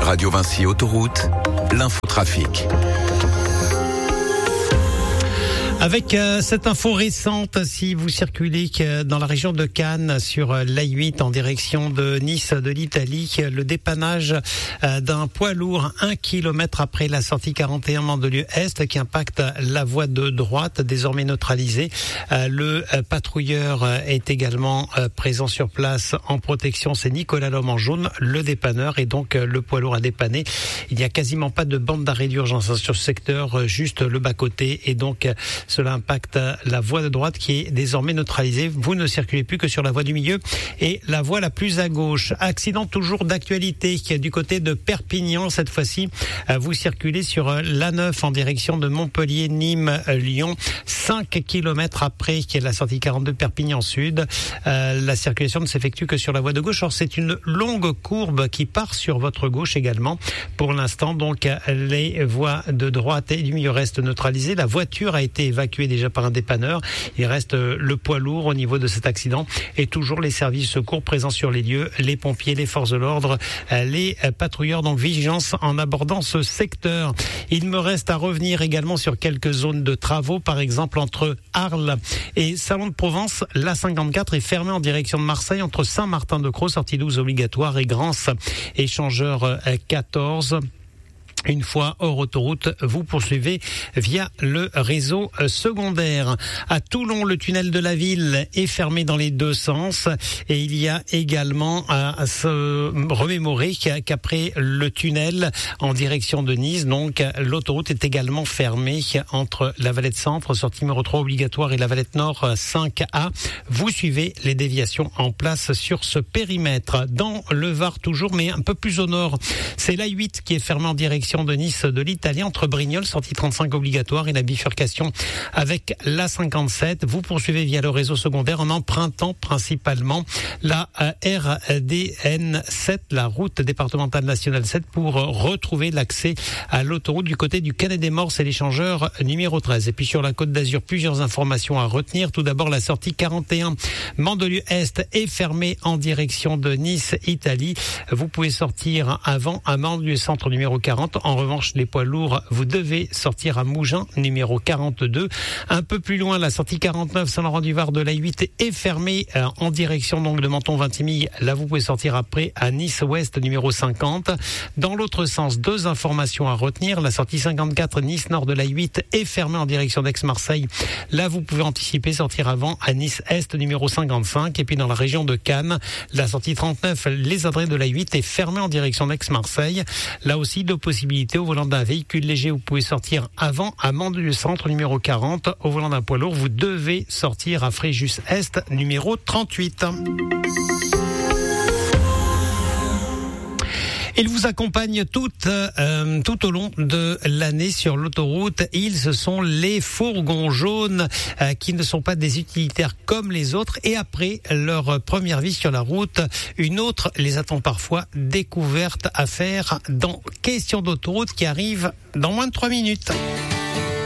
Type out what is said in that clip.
Radio Vinci Autoroute, l'infotrafic. Avec cette info récente, si vous circulez dans la région de Cannes sur l'A8 en direction de Nice de l'Italie, le dépannage d'un poids lourd 1 kilomètre après la sortie 41 Mandelieu-Est qui impacte la voie de droite, désormais neutralisée. Le patrouilleur est également présent sur place en protection. C'est Nicolas Lhomme en jaune, le dépanneur, et donc le poids lourd à dépanner. Il n'y a quasiment pas de bande d'arrêt d'urgence sur ce secteur, juste le bas-côté, et donc cela impacte la voie de droite qui est désormais neutralisée. Vous ne circulez plus que sur la voie du milieu et la voie la plus à gauche. Accident toujours d'actualité du côté de Perpignan. Cette fois-ci, vous circulez sur l'A9 en direction de Montpellier, Nîmes, Lyon. 5 kilomètres après la sortie 42 Perpignan Sud. La circulation ne s'effectue que sur la voie de gauche. Or, c'est une longue courbe qui part sur votre gauche également. Pour l'instant, donc, les voies de droite et du milieu restent neutralisées. La voiture a été évacué déjà par un dépanneur. Il reste le poids lourd au niveau de cet accident et toujours les services secours présents sur les lieux, les pompiers, les forces de l'ordre, les patrouilleurs, donc vigilance en abordant ce secteur. Il me reste à revenir également sur quelques zones de travaux, par exemple entre Arles et Salon de Provence. l'A54 est fermée en direction de Marseille entre Saint-Martin-de-Crau, sortie 12 obligatoire, et Grance, échangeur 14. Une fois hors autoroute, vous poursuivez via le réseau secondaire. À Toulon, le tunnel de la ville est fermé dans les deux sens et il y a également à se remémorer qu'après le tunnel en direction de Nice, donc l'autoroute est également fermée entre la Valette Centre, sortie numéro 3 obligatoire, et la Valette Nord 5A. Vous suivez les déviations en place sur ce périmètre. Dans le Var toujours, mais un peu plus au nord, c'est l'A8 qui est fermée en direction de Nice de l'Italie entre Brignoles, sortie 35 obligatoire, et la bifurcation avec l'A57. Vous poursuivez via le réseau secondaire en empruntant principalement la RDN 7, la route départementale nationale 7, pour retrouver l'accès à l'autoroute du côté du Canet des Morses et l'échangeur numéro 13. Et puis sur la Côte d'Azur, plusieurs informations à retenir. Tout d'abord, la sortie 41 Mandelieu-Est est fermée en direction de Nice, Italie. Vous pouvez sortir avant à Mandelieu-Centre numéro 40. En revanche, les poids lourds, vous devez sortir à Mougins, numéro 42. Un peu plus loin, la sortie 49 Saint-Laurent-du-Var de l'A8 est fermée en direction donc de Menton-Vintimille. Là, vous pouvez sortir après à Nice-Ouest, numéro 50. Dans l'autre sens, deux informations à retenir. La sortie 54 Nice-Nord de l'A8 est fermée en direction d'Aix-Marseille. Là, vous pouvez anticiper, sortir avant à Nice-Est, numéro 55. Et puis dans la région de Cannes, la sortie 39 Les Adrets de l'A8 est fermée en direction d'Aix-Marseille. Là aussi, deux possibilités. Au volant d'un véhicule léger, vous pouvez sortir avant à Mandelieu-Centre, numéro 40. Au volant d'un poids lourd, vous devez sortir à Fréjus-Est, numéro 38. Ils vous accompagnent tout au long de l'année sur l'autoroute. Ce sont les fourgons jaunes qui ne sont pas des utilitaires comme les autres. Et après leur première vie sur la route, une autre les attend parfois, découverte à faire dans Question d'autoroute qui arrive dans moins de 3 minutes.